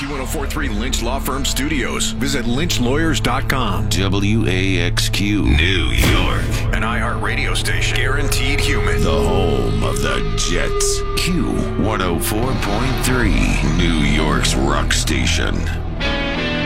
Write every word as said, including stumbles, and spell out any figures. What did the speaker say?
Q one oh four point three Lynch Law Firm Studios. Visit lynch lawyers dot com. W A X Q, New York. An iHeartRadio station. Guaranteed human. The home of the Jets. Q one oh four point three, New York's rock station.